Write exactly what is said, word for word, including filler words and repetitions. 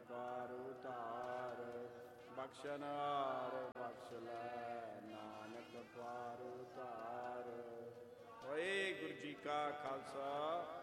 ਪਾਰ ਉਤਾਰ। ਬਖਸ਼ਨਾਰ ਬਖਸ਼ ਲੈ ਨਾਨਕ ਪਾਰ ਉਤਾਰ। ਵਾਹਿਗੁਰੂ ਜੀ ਕਾ ਖਾਲਸਾ